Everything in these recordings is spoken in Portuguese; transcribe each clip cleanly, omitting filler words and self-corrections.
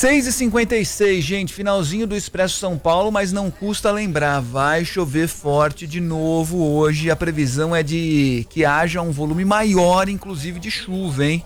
6h56, gente, finalzinho do Expresso São Paulo, mas não custa lembrar, vai chover forte de novo hoje. A previsão é de que haja um volume maior, inclusive de chuva, hein?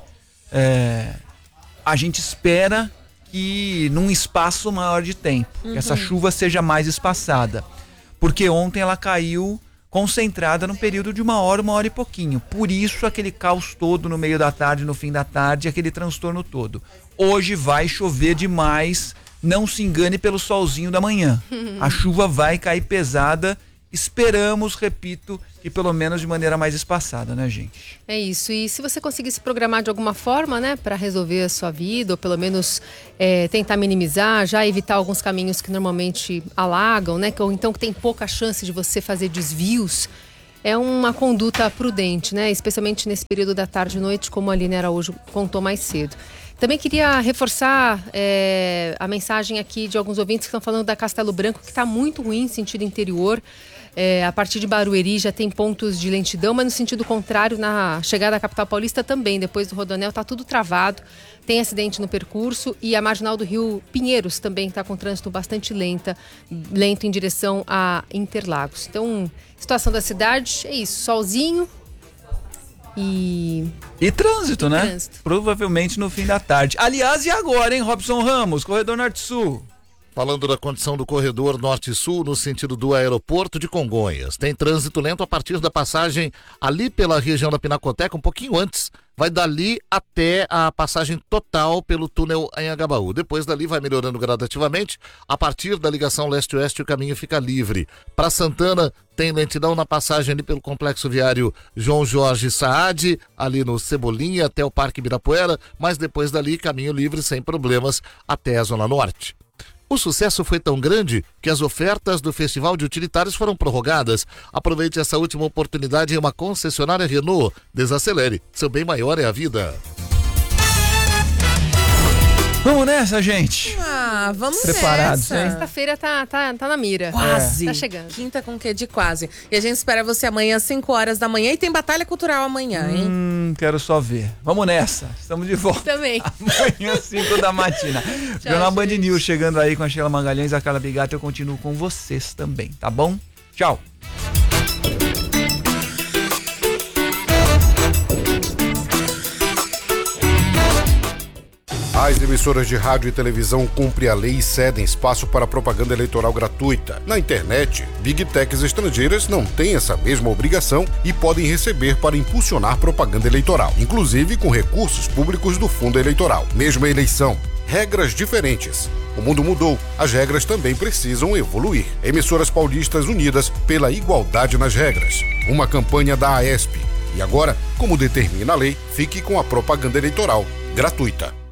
A gente espera que num espaço maior de tempo, que essa chuva seja mais espaçada, porque ontem ela caiu concentrada num período de uma hora e pouquinho. Por isso aquele caos todo no meio da tarde, no fim da tarde, aquele transtorno todo. Hoje vai chover demais, não se engane pelo solzinho da manhã. A chuva vai cair pesada, esperamos, repito, que pelo menos de maneira mais espaçada, né, gente? É isso, e se você conseguir se programar de alguma forma, né, para resolver a sua vida, ou pelo menos tentar minimizar, já evitar alguns caminhos que normalmente alagam, né, ou então que tem pouca chance de você fazer desvios, é uma conduta prudente, né, especialmente nesse período da tarde e noite, como a Aline Araújo contou mais cedo. Também queria reforçar a mensagem aqui de alguns ouvintes que estão falando da Castelo Branco, que está muito ruim em sentido interior. A partir de Barueri já tem pontos de lentidão, mas no sentido contrário, na chegada à capital paulista também, depois do Rodoanel, está tudo travado. Tem acidente no percurso e a marginal do Rio Pinheiros também está com trânsito bastante lento em direção a Interlagos. Então, situação da cidade é isso, solzinho. E trânsito, né? Trânsito. Provavelmente no fim da tarde. Aliás, e agora, hein, Robson Ramos, Corredor Norte-Sul? Falando da condição do corredor Norte-Sul no sentido do aeroporto de Congonhas. Tem trânsito lento a partir da passagem ali pela região da Pinacoteca, um pouquinho antes. Vai dali até a passagem total pelo túnel Anhangabaú. Depois dali vai melhorando gradativamente. A partir da ligação leste-oeste o caminho fica livre. Para Santana tem lentidão na passagem ali pelo complexo viário João Jorge Saad, ali no Cebolinha até o Parque Ibirapuera, mas depois dali caminho livre sem problemas até a Zona Norte. O sucesso foi tão grande que as ofertas do Festival de Utilitários foram prorrogadas. Aproveite essa última oportunidade em uma concessionária Renault. Desacelere, seu bem maior é a vida. Vamos nessa, gente. Vamos preparados, nessa. Sexta-feira tá na mira. Quase. Tá chegando. Quinta com quê de quase. E a gente espera você amanhã às 5 horas da manhã. E tem Batalha Cultural amanhã, hein? Quero só ver. Vamos nessa. Estamos de volta. Também. Amanhã às 5 da matina. Jornal Band News chegando aí com a Sheila Magalhães e a Carla Bigato. Eu continuo com vocês também, tá bom? Tchau. As emissoras de rádio e televisão cumprem a lei e cedem espaço para propaganda eleitoral gratuita. Na internet, Big Techs estrangeiras não têm essa mesma obrigação e podem receber para impulsionar propaganda eleitoral, inclusive com recursos públicos do fundo eleitoral. Mesma eleição, regras diferentes. O mundo mudou, as regras também precisam evoluir. Emissoras paulistas unidas pela igualdade nas regras. Uma campanha da AESP. E agora, como determina a lei, fique com a propaganda eleitoral gratuita.